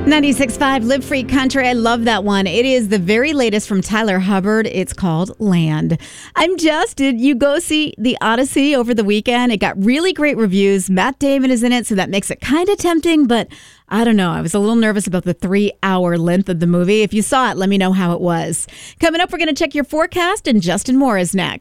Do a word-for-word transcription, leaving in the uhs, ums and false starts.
ninety-six point five Live Free Country. I love that one. It is the very latest from Tyler Hubbard. It's called Land. I'm Jess. Did you go see The Odyssey over the weekend? It got really great reviews. Matt Damon is in it, so that makes it kind of tempting, but I don't know. I was a little nervous about the three-hour length of the movie. If you saw it, let me know how it was. Coming up, we're going to check your forecast, and Justin Moore is next.